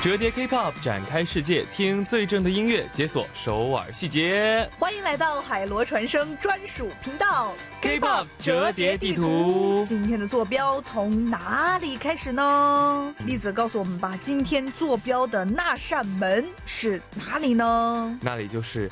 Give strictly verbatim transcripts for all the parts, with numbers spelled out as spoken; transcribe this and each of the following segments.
折叠 K-pop 展开世界，听最正的音乐，解锁首尔细节。 欢迎来到海螺传声专属频道 K-pop 折叠地图。 今天的坐标从哪里开始呢？栗子告诉我们吧，今天坐标的那扇门是哪里呢？ 那里就是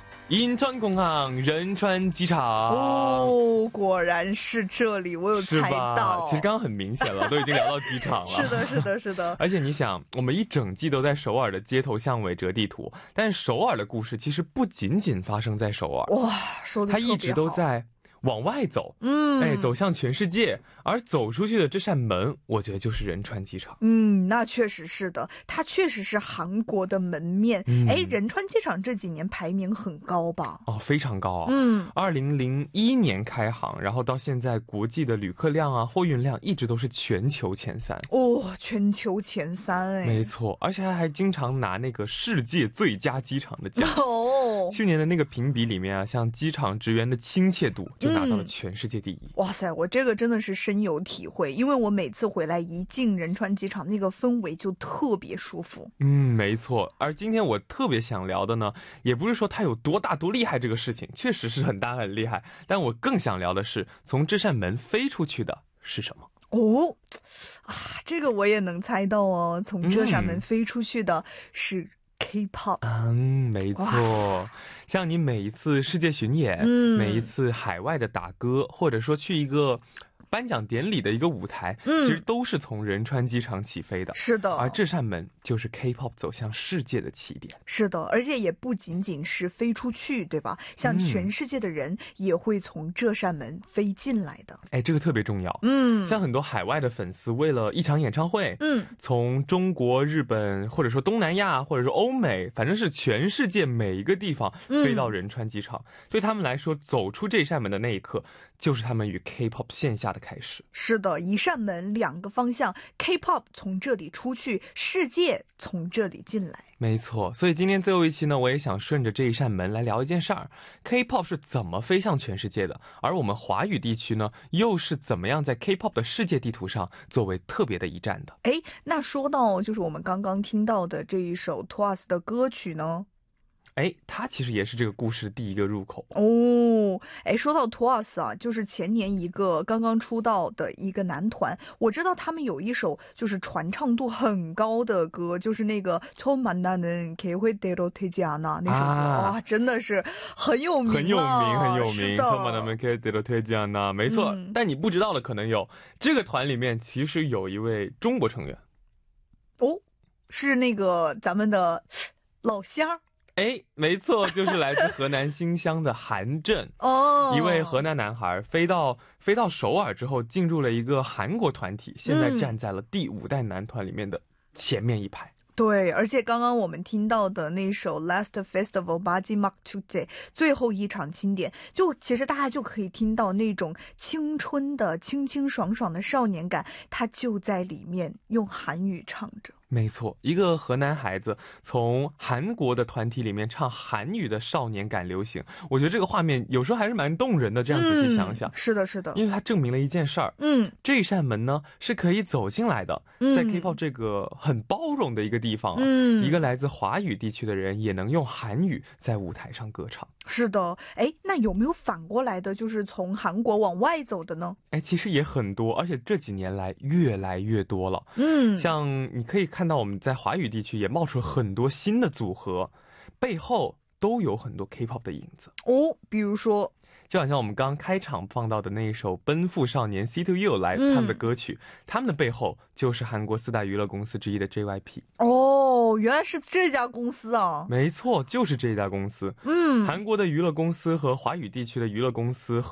인천공항仁川机场。 哦，果然是这里，我有猜到。 其实刚刚很明显了，都已经聊到机场了。 是的，是的，是的。 而且你想，我们一整季都在首尔的街头巷尾折地图，但是首尔的故事其实不仅仅发生在首尔。 哇，说得特别好。 它一直都在往外走， 嗯， 哎，走向全世界，而走出去的这扇门，我觉得就是仁川机场。 嗯，那确实是的，它确实是韩国的门面。哎、嗯，仁川机场这几年排名很高吧？ 哦，非常高啊。 嗯， 二零零一年开航，然后到现在国际的旅客量啊、货运量一直都是全球前三。 哦，全球前三哎， 没错，而且他还经常拿那个世界最佳机场的奖。 哦， 去年的那个评比里面啊，像机场职员的亲切度就拿到了全世界第一。 嗯、哇塞，我这个真的是深有体会，因为我每次回来一进仁川机场，那个氛围就特别舒服。 嗯，没错。而今天我特别想聊的呢，也不是说它有多大多厉害这个事情，确实是很大很厉害，但我更想聊的是从这扇门飞出去的是什么。 哦，啊，这个我也能猜到哦，从这扇门飞出去的是K-pop。 嗯，没错。像你每一次世界巡演、嗯、每一次海外的打歌，或者说去一个颁奖典礼的一个舞台、嗯、其实都是从仁川机场起飞的。 是的， 而这扇门就是 K-pop 走向世界的起点。 是的，而且也不仅仅是飞出去，对吧？像全世界的人也会从这扇门飞进来的。 哎，这个特别重要。 嗯， 像很多海外的粉丝为了一场演唱会，嗯，从中国、日本，或者说东南亚，或者说欧美，反正是全世界每一个地方飞到仁川机场、嗯、对他们来说，走出这扇门的那一刻就是他们与 K-pop 线下的开始。 是的，一扇门两个方向， K-pop 从这里出去，世界从这里进来。 没错，所以今天最后一期呢，我也想顺着这一扇门来聊一件事儿， K-pop 是怎么飞向全世界的，而我们华语地区呢，又是怎么样在 K-pop 的世界地图上作为特别的一站的。 哎，那说到就是我们刚刚听到的这一首 T W I C E 的歌曲呢， 哎，它其实也是这个故事的第一个入口哦。哎，说到 T W I C E 啊，就是前年一个刚刚出道的一个男团，我知道他们有一首就是传唱度很高的歌，就是那个처음 만나는 계획대로 되지 않아那首歌、啊、哇，真的是很有名、啊、 很有名很有名。 是的， 처음 만나면 계획대로 되지 않아，没错、嗯。但你不知道的可能有，这个团里面其实有一位中国成员。 哦，是那个咱们的老乡。 哎，没错，就是来自河南新乡的韩正哦， 一位河南男孩，飞到飞到首尔之后，进入了一个韩国团体，现在站在了第五代男团里面的前面一排。 对，而且刚刚我们听到的那首 Last Festival 마지막 축제 最后一场庆典，就其实大家就可以听到那种青春的清清爽爽的少年感，他就在里面用韩语唱着。 没错，一个河南孩子从韩国的团体里面唱韩语的少年感流行，我觉得这个画面有时候还是蛮动人的，这样仔细想想、 嗯、是的是的， 因为它证明了一件事儿， 嗯， 这扇门呢是可以走进来的、嗯、在 K-pop 这个很包容的一个地方、啊嗯、一个来自华语地区的人也能用韩语在舞台上歌唱。 是的，哎，那有没有反过来的，就是从韩国往外走的呢？ 哎，其实也很多，而且这几年来越来越多了。 嗯， 像你可以看到我们在华语地区也冒出了很多新的组合，背后都有很多 K-pop 的影子。 哦，比如说就好像我们刚开场放到的那一首《奔赴少年 C to U》来他们的歌曲、嗯、他们的背后就是韩国四大娱乐公司之一的 J Y P。 哦，原来是这家公司啊。 没错，就是这家公司。嗯，韩国的娱乐公司和华语地区的娱乐公司